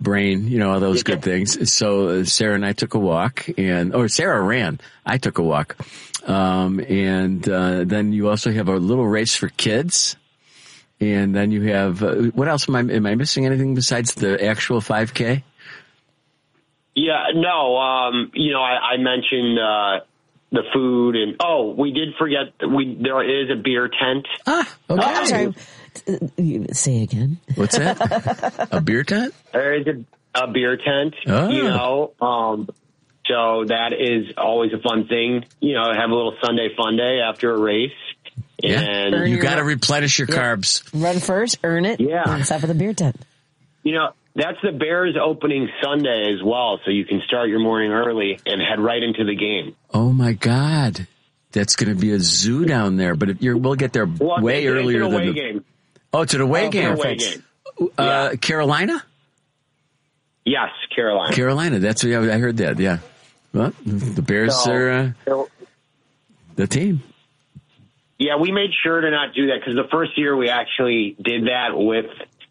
brain, all those good things. So Sarah and I took a walk, or Sarah ran. I took a walk. And then you also have a little race for kids. And then you have, what else am I missing anything besides the actual 5K? Yeah, no, I mentioned, the food and, we did forget that there is a beer tent. Ah, okay. I'm sorry. Say again. What's that? A beer tent? There is a beer tent, Oh. So that is always a fun thing, have a little Sunday fun day after a race. Yeah. And You got to replenish your carbs. Run first, earn it, and stop at the beer tent. That's the Bears opening Sunday as well, so you can start your morning early and head right into the game. Oh, my God. That's going to be a zoo down there, but we'll get there way earlier than the game. Oh, to the away game. Yeah. Carolina? Yes, Carolina. Carolina. That's what I heard that. Yeah. Well, the Bears are the team. Yeah, we made sure to not do that because the first year we actually did that with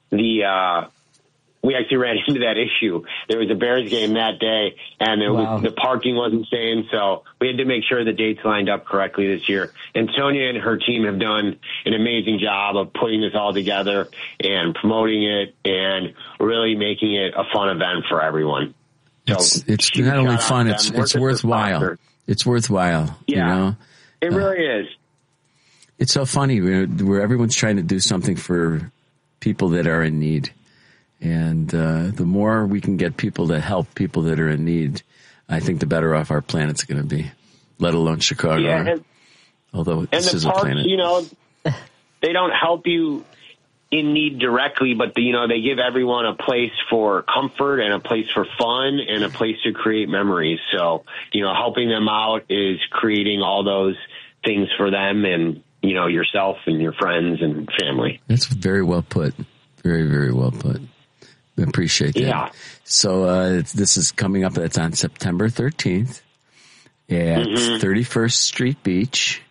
we actually ran into that issue. There was a Bears game that day, and the parking wasn't same, so we had to make sure the dates lined up correctly this year. And Sonia and her team have done an amazing job of putting this all together and promoting it and really making it a fun event for everyone. So it's not only fun, it's worthwhile. It's worthwhile. Yeah, it really is. It's so funny where everyone's trying to do something for people that are in need. And the more we can get people to help people that are in need, I think the better off our planet's going to be, let alone Chicago. Yeah, although this is a planet. They don't help you in need directly, but they give everyone a place for comfort and a place for fun and a place to create memories. So, helping them out is creating all those things for them and, yourself and your friends and family. That's very well put. Very, very well put. I appreciate that. Yeah. So this is coming up. That's on September 13th at 31st Street Beach.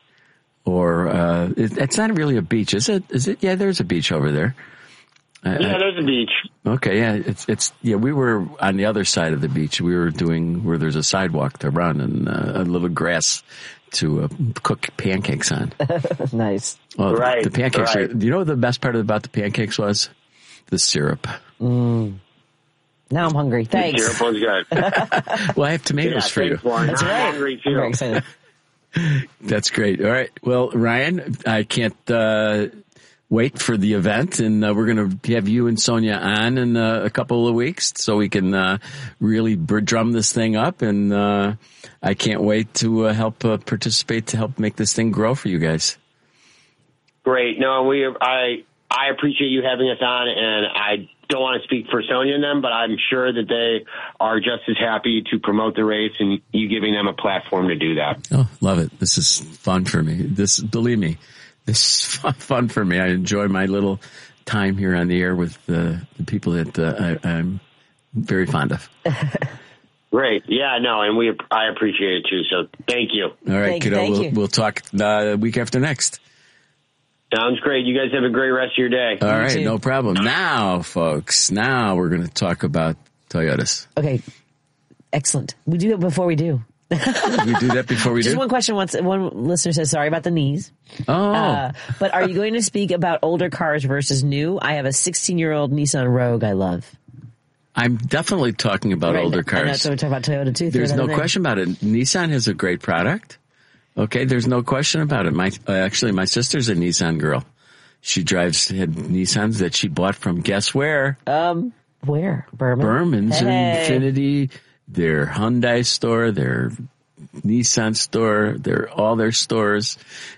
Or it's not really a beach, is it? Is it? Yeah, there's a beach over there. There's a beach. Okay, yeah, it's we were on the other side of the beach. We were doing where there's a sidewalk to run and a little grass to cook pancakes on. Nice. Well, right. The pancakes right. are. You know what the best part about the pancakes was? The syrup. Now I'm hungry. Thanks. The syrup was good. Well, I have tomatoes for you. That's right. I'm hungry too. I'm very excited. That's great. All right. Well, Ryan, I can't wait for the event, and we're going to have you and Sonia on in a couple of weeks so we can really drum this thing up, and I can't wait to help participate to help make this thing grow for you guys. Great. No, I appreciate you having us on, and I don't want to speak for Sonia and them, but I'm sure that they are just as happy to promote the race and you giving them a platform to do that. Oh, love it. This is fun for me. Believe me, this is fun for me. I enjoy my little time here on the air with the people that I'm very fond of. Great. Yeah, no, and I appreciate it too. So thank you. All right, kiddo. Thank you. We'll talk week after next. Sounds great. You guys have a great rest of your day. All right, no problem. Now, folks, we're going to talk about Toyotas. Okay, excellent. We do it before we do. We do that before we do? Just one question. One listener says, sorry about the knees. Oh. But are you going to speak about older cars versus new? I have a 16-year-old Nissan Rogue I love. I'm definitely talking about older cars. And that's what we're talking about Toyota, too. There's no question about it. Nissan has a great product. Okay, there's no question about it. My sister's a Nissan girl. She had Nissans that she bought from guess where? Where? Berman's, Infinity, their Hyundai store, their Nissan store, all their stores.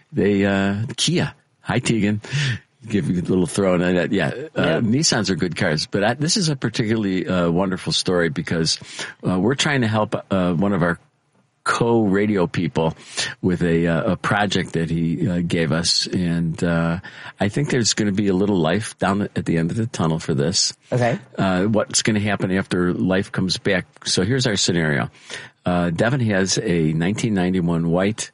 Kia. Hi, Tegan. Give you a little throw in that. Yeah, Nissans are good cars. But this is a particularly wonderful story because we're trying to help one of our co-radio people with a project that he gave us, and I think there's going to be a little life down at the end of the tunnel for this. Okay. What's going to happen after life comes back? So here's our scenario. Devin has a 1991 white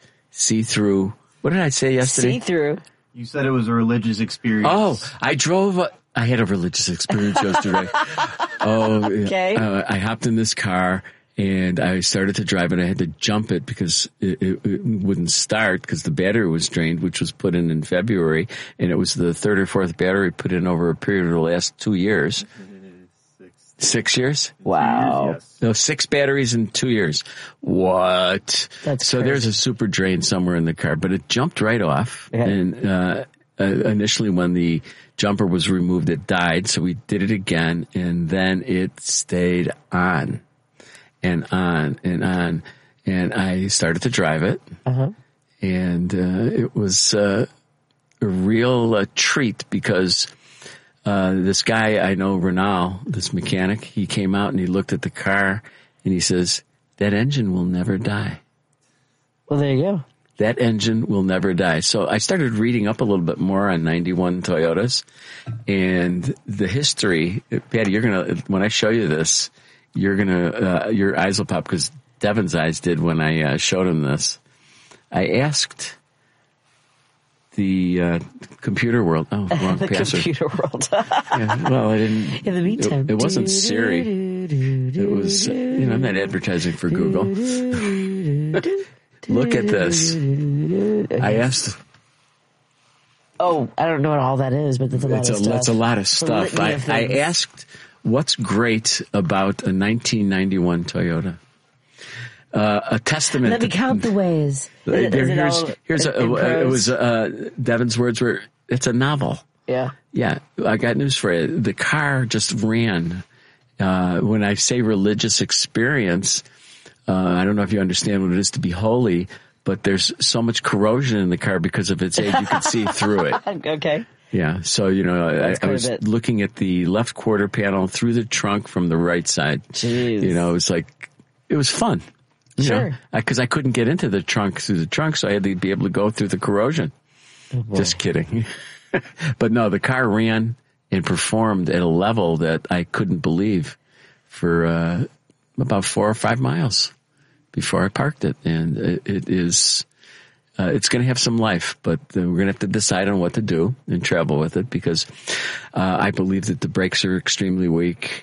see-through. What did I say yesterday? See-through. You said it was a religious experience. Oh, I drove I had a religious experience yesterday. Okay. I hopped in this car and I started to drive it. I had to jump it because it wouldn't start because the battery was drained, which was put in February. And it was the third or fourth battery put in over a period of the last 2 years. 6 years? Wow. Yes. No, 6 batteries in 2 years. What? That's so crazy. there's a super drain somewhere in the car, but it jumped right off. Okay. And initially when the jumper was removed, it died. So we did it again, and then it stayed on and on and on. And I started to drive it. Uh-huh. And it was a real treat because this guy I know, Renal, this mechanic, he came out and he looked at the car and he says, that engine will never die. Well, there you go. That engine will never die. So I started reading up a little bit more on 91 Toyotas and the history. Patty, when I show you this, your eyes will pop because Devin's eyes did when I showed him this. I asked the computer world. Oh, wrong The password. computer world. Yeah, well, I didn't. In the meantime. It wasn't Siri. It was, I'm not advertising for Google. Look at this. I asked. Oh, I don't know what all that is, but that's a lot of stuff. That's a lot of stuff. litany of I things. asked, what's great about a 1991 Toyota? A testament. Let me count the ways. It was Devin's words were, it's a novel. Yeah. Yeah, I got news for you. The car just ran. When I say religious experience, I don't know if you understand what it is to be holy, but there's so much corrosion in the car because of its age, you can see through it. Okay. Yeah, so, I was looking at the left quarter panel through the trunk from the right side. Jeez. It was fun. Sure. Because I couldn't get into the trunk through the trunk, so I had to be able to go through the corrosion. Oh, just kidding. But no, the car ran and performed at a level that I couldn't believe for about 4 or 5 miles before I parked it. And it is, it's going to have some life, but we're going to have to decide on what to do and travel with it because I believe that the brakes are extremely weak.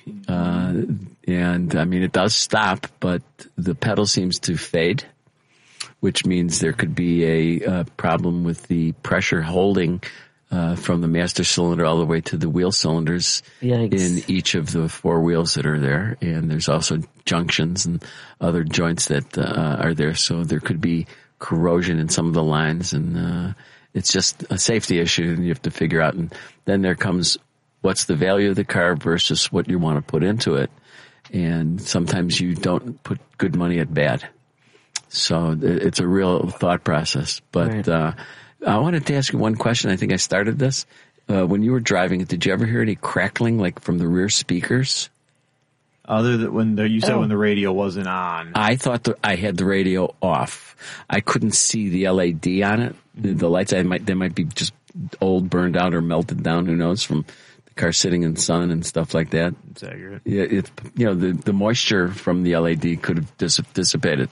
And I mean, it does stop, but the pedal seems to fade, which means there could be a problem with the pressure holding from the master cylinder all the way to the wheel cylinders. Yikes. In each of the 4 wheels that are there. And there's also junctions and other joints that are there. So there could be corrosion in some of the lines. And it's just a safety issue and you have to figure out. And then there comes what's the value of the car versus what you want to put into it. And sometimes you don't put good money at bad. So it's a real thought process. But Right. I wanted to ask you one question. I think I started this. When you were driving it, did you ever hear any crackling like from the rear speakers? Other than when the radio wasn't on. I thought I had the radio off. I couldn't see the LED on it. The lights, they might be just old, burned out or melted down. Who knows, from the car sitting in the sun and stuff like that. It's accurate. Yeah, the moisture from the LED could have dissipated,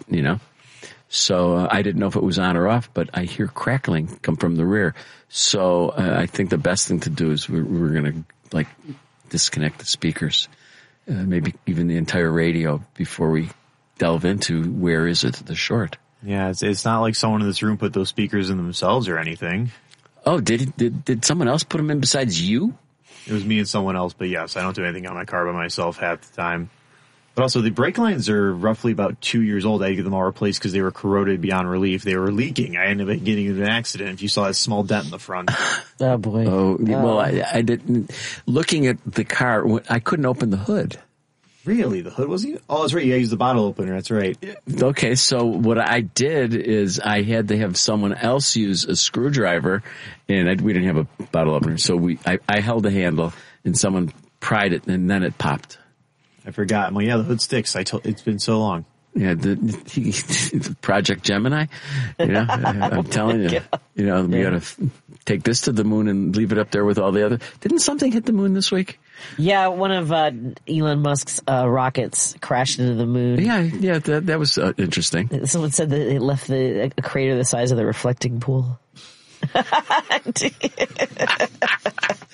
So I didn't know if it was on or off, but I hear crackling come from the rear. So I think the best thing to do is we're going to disconnect the speakers, maybe even the entire radio before we delve into where is it the short. Yeah, it's not like someone in this room put those speakers in themselves or anything. Oh, did someone else put them in besides you? It was me and someone else, but yes, I don't do anything on my car by myself half the time. But also, the brake lines are roughly about 2 years old. I had to get them all replaced because they were corroded beyond relief. They were leaking. I ended up getting into an accident if you saw that small dent in the front. Oh, boy. Oh, well, I didn't. Looking at the car, I couldn't open the hood. Really? The hood wasn't? Oh, that's right. You used the bottle opener. That's right. Okay, so what I did is I had to have someone else use a screwdriver, and we didn't have a bottle opener. So I held the handle, and someone pried it, and then it popped. I forgot. Well, yeah, the hood sticks. It's been so long. Yeah, the Project Gemini, I'm telling you, we got to take this to the moon and leave it up there with all the other. Didn't something hit the moon this week? Yeah, one of Elon Musk's rockets crashed into the moon. Yeah, that was interesting. Someone said that it left a crater the size of the reflecting pool.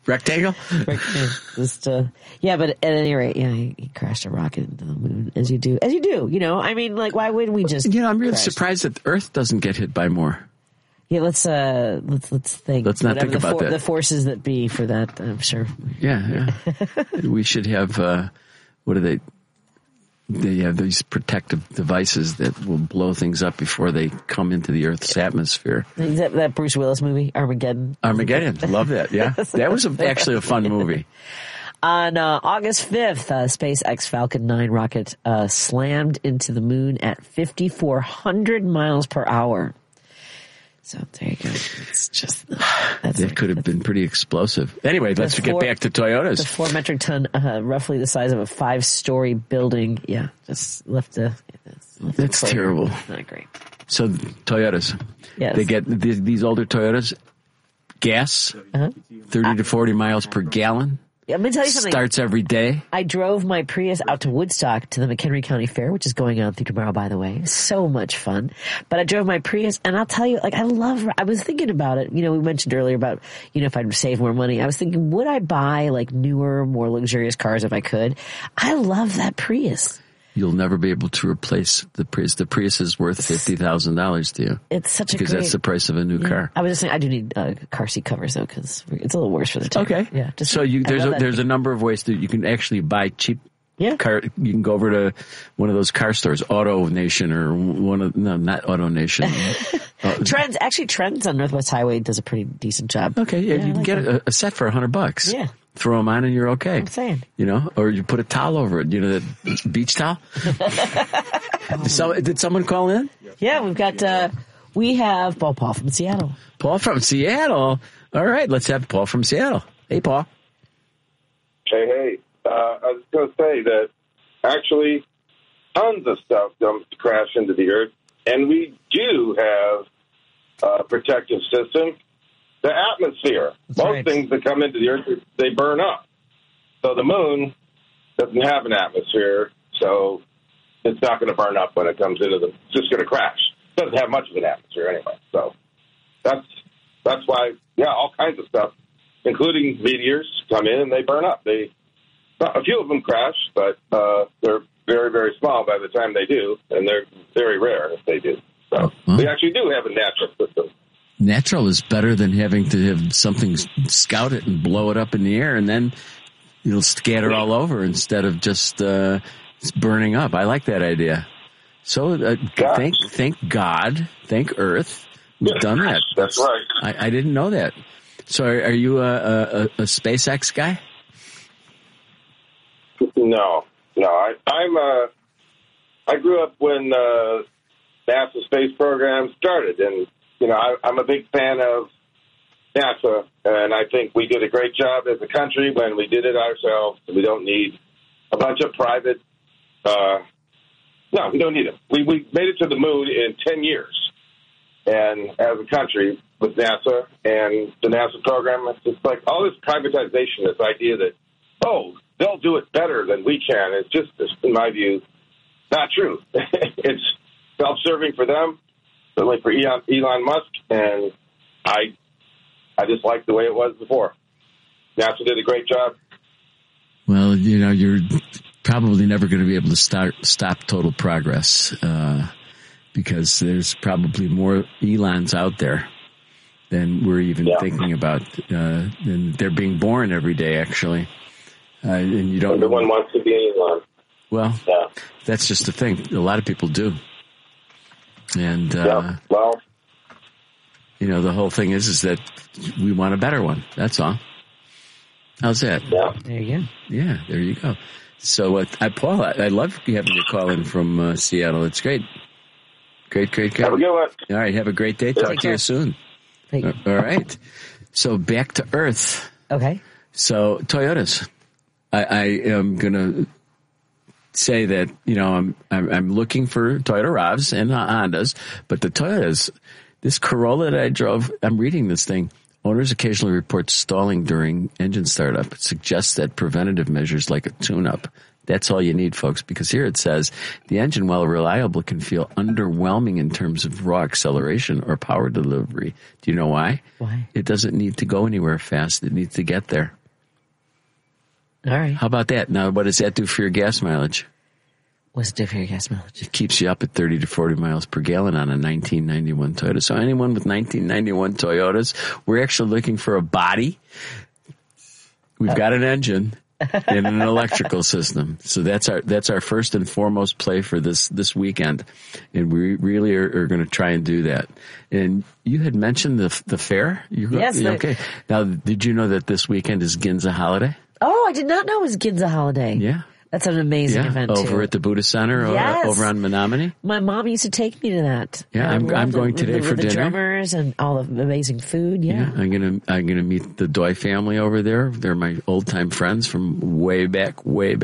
Rectangle? Yeah, but at any rate, he crashed a rocket into the moon, as you do. I mean, like, why wouldn't we just? I'm really surprised that Earth doesn't get hit by more. Yeah, let's think. Let's not think about that. The forces that be for that, I'm sure. Yeah. We should have, what are they? They have these protective devices that will blow things up before they come into the Earth's atmosphere. Is that Bruce Willis movie, Armageddon? Love that, yeah. That was actually a fun movie. On August 5th, SpaceX Falcon 9 rocket slammed into the moon at 5,400 miles per hour. So there you go. It's just that could have been pretty explosive. Anyway, let's get back to Toyotas. The 4 metric ton, roughly the size of a 5-story building. Yeah, just left That's terrible. Not great. So Toyotas, yes, they get these older Toyotas. Gas, 30 to 40 miles per gallon. I'm going to tell you something. Starts every day. I drove my Prius out to Woodstock to the McHenry County Fair, which is going on through tomorrow, by the way. So much fun. But I drove my Prius, and I'll tell you, like, I was thinking about it. We mentioned earlier about, if I'd save more money. I was thinking, would I buy, like, newer, more luxurious cars if I could? I love that Prius. You'll never be able to replace the Prius. The Prius is worth $50,000 to you. It's such because that's the price of a new car. I was just saying, I do need car seat covers though, because it's a little worse for the tire. Okay, yeah. So there's a number of ways that you can actually buy cheap. Yeah. Car. You can go over to one of those car stores, Auto Nation, or not Auto Nation. Trends on Northwest Highway does a pretty decent job. Okay, yeah, you can get a set for $100. Yeah. Throw them on and you're okay. I'm saying. Or you put a towel over it. That beach towel. Did someone call in? Yeah, we have Paul from Seattle. Paul from Seattle. All right, let's have Paul from Seattle. Hey, Paul. Hey. I was going to say that actually tons of stuff comes to crash into the Earth, and we do have a protective system. The atmosphere. Most things that come into the Earth, they burn up. So the moon doesn't have an atmosphere, so it's not going to burn up when it comes into it's just going to crash. It doesn't have much of an atmosphere anyway. So that's why, all kinds of stuff, including meteors, come in and they burn up. A few of them crash, but they're very, very small by the time they do, and they're very rare if they do. So we actually do have a natural system. Natural is better than having to have something scout it and blow it up in the air, and then it'll scatter all over instead of just burning up. I like that idea. So thank God, thank Earth, we've done that. That's right. I didn't know that. So are you a SpaceX guy? No. I grew up when NASA space program started, and I'm a big fan of NASA, and I think we did a great job as a country when we did it ourselves. We don't need a bunch of private. No, we don't need them. We made it to the moon in 10 years, and as a country with NASA and the NASA program, it's just like all this privatization, this idea that they'll do it better than we can. It's just, in my view, not true. It's self-serving for them, certainly for Elon Musk, and I just like the way it was before. NASA did a great job. Well, you're probably never going to be able to stop total progress because there's probably more Elons out there than we're even thinking about. And they're being born every day, actually. And you don't. Everyone wants to be Elon. Well, that's just the thing. A lot of people do. And, the whole thing is that we want a better one. That's all. How's that? Yeah. There you go. Yeah, there you go. So, Paul, I love having you call in from Seattle. It's great. Great. Have a good one. All right, have a great day. Talk to you soon. All right. So, back to Earth. Okay. So, Toyotas. I am going to say that, I'm looking for Toyota RAVs and Hondas, but the Toyotas, this Corolla that I drove, I'm reading this thing. Owners occasionally report stalling during engine startup. It suggests that preventative measures like a tune-up. That's all you need, folks, because here it says the engine, while reliable, can feel underwhelming in terms of raw acceleration or power delivery. Do you know why? Why? It doesn't need to go anywhere fast. It needs to get there. All right. How about that? Now, what does that do for your gas mileage? What's it do for your gas mileage? It keeps you up at 30 to 40 miles per gallon on a 1991 Toyota. So anyone with 1991 Toyotas, we're actually looking for a body. We've got an engine and an electrical system. So that's our first and foremost play for this weekend. And we really are going to try and do that. And you had mentioned the fair? Yes. Okay. Now, did you know that this weekend is Ginza holiday? Oh, I did not know it was Ginza holiday. Yeah. That's an amazing event, too. Over at the Buddha Center, over on Menominee. My mom used to take me to that. Yeah, I'm going today for dinner. The drummers and all the amazing food. Yeah, I'm gonna meet the Doi family over there. They're my old time friends from way back.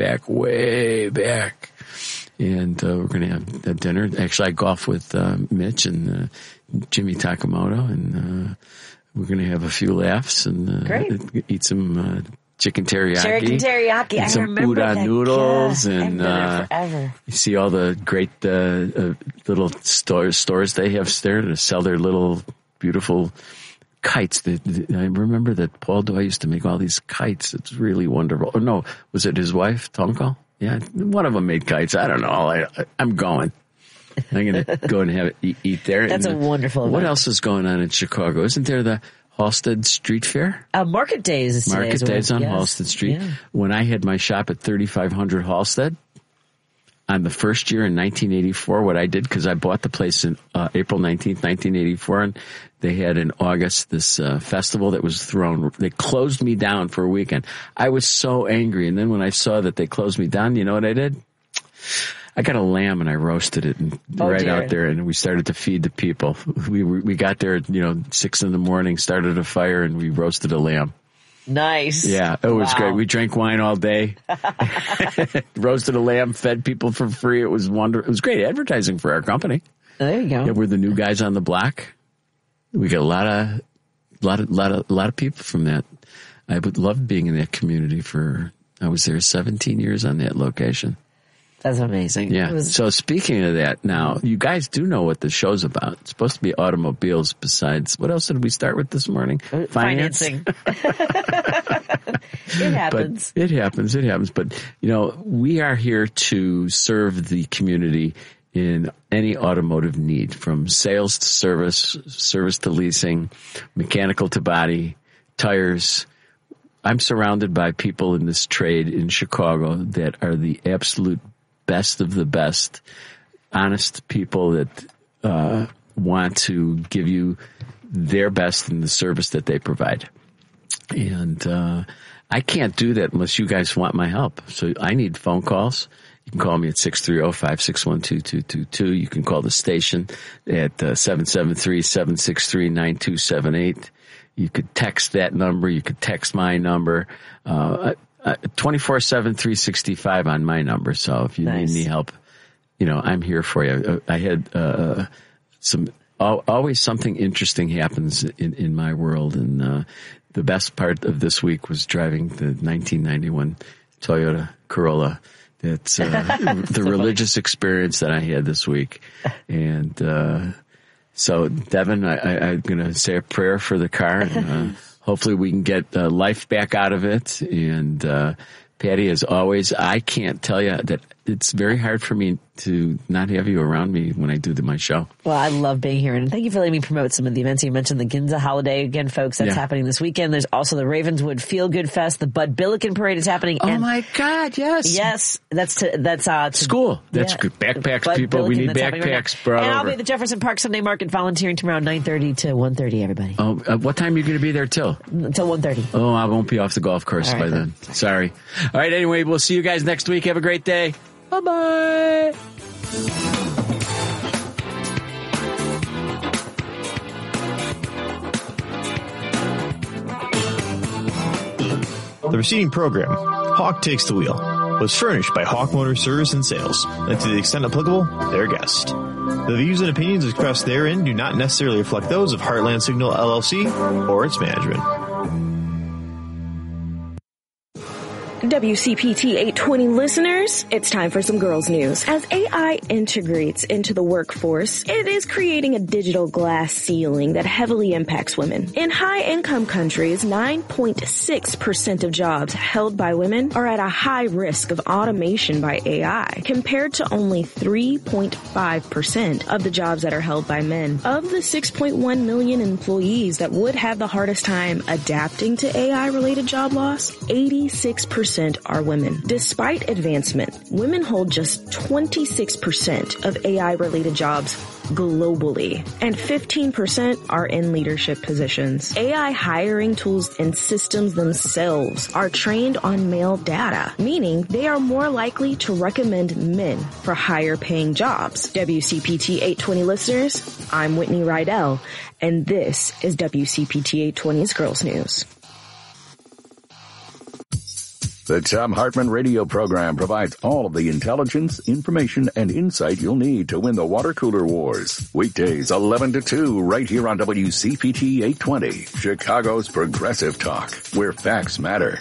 And we're gonna have a dinner. Actually, I golf with Mitch and Jimmy Takamoto, and we're gonna have a few laughs and eat some. Chicken teriyaki. And some udon noodles, and you see all the great little stores they have there to sell their little beautiful kites. I remember that Paul Doi used to make all these kites. It's really wonderful. Or no, was it his wife, Tonko? Yeah, one of them made kites. I don't know. I'm going. I'm going to go and eat there. That's a wonderful event. What else is going on in Chicago? Isn't there the Halsted Street Fair? Market Days is today. Market Days on Halsted Street. Yeah. When I had my shop at 3500 Halsted, on the first year in 1984, what I did, because I bought the place in April 19th, 1984, and they had in August this festival that was thrown. They closed me down for a weekend. I was so angry, and then when I saw that they closed me down, you know what I did? I got a lamb and I roasted it out there, and we started to feed the people. We got there at 6 a.m, started a fire, and we roasted a lamb. Nice. Yeah, it was great. We drank wine all day, roasted a lamb, fed people for free. It was wonderful. It was great advertising for our company. There you go. Yeah, we're the new guys on the block. We got a lot of people from that. I would love being in that community. I was there 17 years on that location. That's amazing. Yeah. So speaking of that, now you guys do know what the show's about. It's supposed to be automobiles. Besides, what else did we start with this morning? Financing. It happens. It happens. But we are here to serve the community in any automotive need, from sales to service to leasing, mechanical to body, tires. I'm surrounded by people in this trade in Chicago that are the absolute best of the best, honest people that want to give you their best in the service that they provide. And I can't do that unless you guys want my help. So I need phone calls. You can call me at 630-561-2222. You can call the station at 773-763-9278. You could text that number. You could text my number. 24/7, 365 on my number. So if you need any help, I'm here for you. I had always something interesting happens in my world, and the best part of this week was driving the 1991 Toyota Corolla. That's the religious experience that I had this week, and so Devin, I'm going to say a prayer for the car, and hopefully we can get life back out of it. And Patty, as always, I can't tell you that it's very hard for me to not have you around me when I do my show. Well, I love being here, and thank you for letting me promote some of the events. You mentioned the Ginza holiday again, folks. That's happening this weekend. There's also the Ravenswood Feel Good Fest. The Bud Billiken Parade is happening. Oh my God! Yes, that's school. That's good. Backpacks, Bud people. Billiken, we need backpacks brought over. And I'll be at the Jefferson Park Sunday Market volunteering tomorrow, 9:30 to 1:30. Everybody. Oh, what time are you going to be there till? Until 1:30. Oh, I won't be off the golf course by then. Sorry. All right. Anyway, we'll see you guys next week. Have a great day. Bye-bye. The preceding program, Hawk Takes the Wheel, was furnished by Hawk Motor Service and Sales, and to the extent applicable, their guest. The views and opinions expressed therein do not necessarily reflect those of Heartland Signal LLC or its management. WCPT 820 listeners, it's time for some girls news. As AI integrates into the workforce, it is creating a digital glass ceiling that heavily impacts women. In high-income countries, 9.6% of jobs held by women are at a high risk of automation by AI, compared to only 3.5% of the jobs that are held by men. Of the 6.1 million employees that would have the hardest time adapting to AI-related job loss, 86% are women. Despite advancement, women hold just 26% of AI-related jobs globally, and 15% are in leadership positions. AI hiring tools and systems themselves are trained on male data, meaning they are more likely to recommend men for higher paying jobs. WCPT 820 listeners, I'm Whitney Rydell, and this is WCPT 820's Girls News. The Thom Hartmann radio program provides all of the intelligence, information, and insight you'll need to win the water cooler wars. Weekdays 11 to 2 right here on WCPT 820, Chicago's Progressive Talk, where facts matter.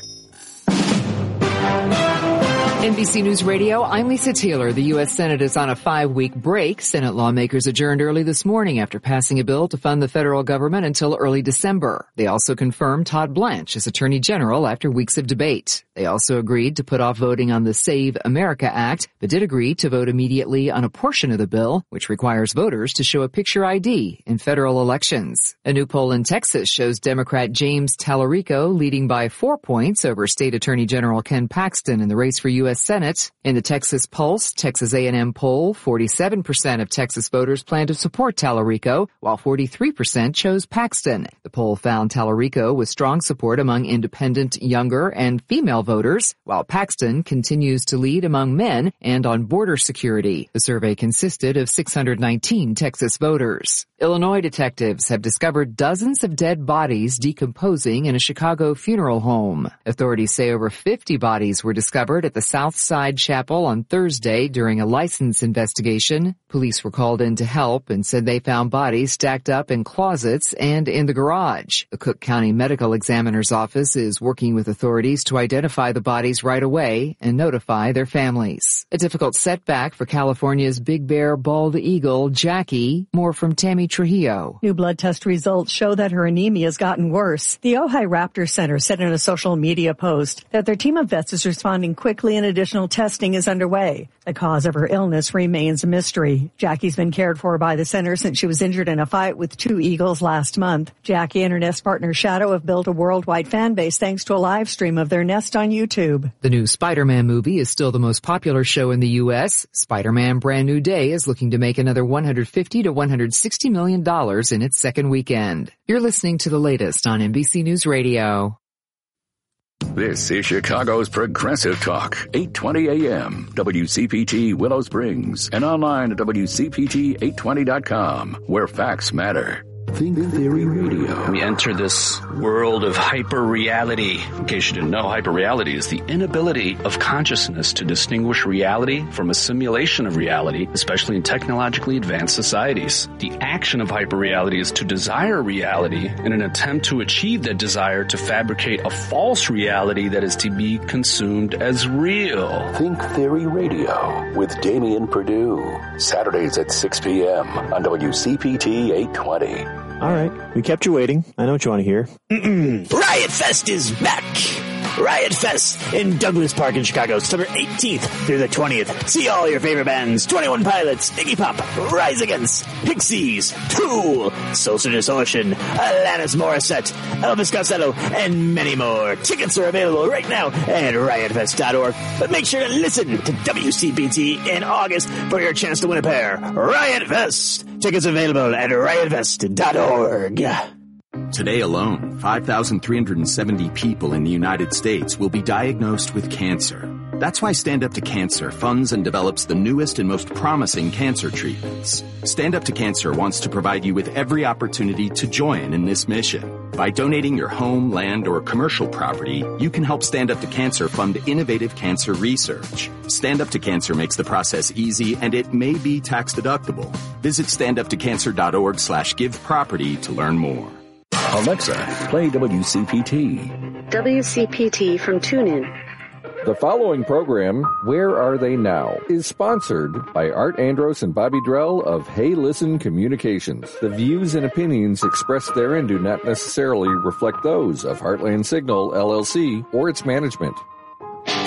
NBC News Radio, I'm Lisa Taylor. The U.S. Senate is on a 5-week break. Senate lawmakers adjourned early this morning after passing a bill to fund the federal government until early December. They also confirmed Todd Blanche as Attorney General after weeks of debate. They also agreed to put off voting on the Save America Act, but did agree to vote immediately on a portion of the bill, which requires voters to show a picture ID in federal elections. A new poll in Texas shows Democrat James Tallarico leading by 4 points over State Attorney General Ken Paxton in the race for U.S. Senate. In the Texas Pulse, Texas A&M poll, 47% of Texas voters plan to support Tallarico, while 43% chose Paxton. The poll found Tallarico with strong support among independent, younger, and female voters, while Paxton continues to lead among men and on border security. The survey consisted of 619 Texas voters. Illinois detectives have discovered dozens of dead bodies decomposing in a Chicago funeral home. Authorities say over 50 bodies were discovered at the Southside Chapel on Thursday during a license investigation. Police were called in to help and said they found bodies stacked up in closets and in the garage. The Cook County Medical Examiner's Office is working with authorities to identify the bodies right away and notify their families. A difficult setback for California's Big Bear bald eagle, Jackie. More from Tammy Trujillo. New blood test results show that her anemia has gotten worse. The Ojai Raptor Center said in a social media post that their team of vets is responding quickly and additional testing is underway. The cause of her illness remains a mystery. Jackie's been cared for by the center since she was injured in a fight with 2 eagles last month. Jackie and her nest partner Shadow have built a worldwide fan base thanks to a live stream of their nest on YouTube. The new Spider-Man movie is still the most popular show in the U.S. Spider-Man Brand New Day is looking to make another $150 to $160 million in its second weekend. You're listening to the latest on NBC News Radio. This is Chicago's Progressive Talk, 820 AM, WCPT Willow Springs, and online at WCPT820.com, where facts matter. Think Theory Radio. We enter this world of hyper-reality. In case you didn't know, hyper-reality is the inability of consciousness to distinguish reality from a simulation of reality, especially in technologically advanced societies. The action of hyper-reality is to desire reality in an attempt to achieve that desire to fabricate a false reality that is to be consumed as real. Think Theory Radio with Damian Perdue. Saturdays at 6 p.m. on WCPT 820. All right. We kept you waiting. I know what you want to hear. Riot Fest is back. Riot Fest in Douglas Park in Chicago, September 18th through the 20th. See all your favorite bands: 21 Pilots, Iggy Pop, Rise Against, Pixies, Tool, Social Distortion, Alanis Morissette, Elvis Costello, and many more. Tickets are available right now at riotfest.org. But make sure to listen to WCPT in August for your chance to win a pair. Riot Fest. Tickets available at riotfest.org. Today alone, 5,370 people in the United States will be diagnosed with cancer. That's why Stand Up to Cancer funds and develops the newest and most promising cancer treatments. Stand Up to Cancer wants to provide you with every opportunity to join in this mission. By donating your home, land, or commercial property, you can help Stand Up to Cancer fund innovative cancer research. Stand Up to Cancer makes the process easy, and it may be tax deductible. Visit standuptocancer.org/giveproperty to learn more. Alexa, play WCPT. WCPT from TuneIn. The following program, Where Are They Now?, is sponsored by Art Andros and Bobby Drell of Hey Listen Communications. The views and opinions expressed therein do not necessarily reflect those of Heartland Signal, LLC, or its management.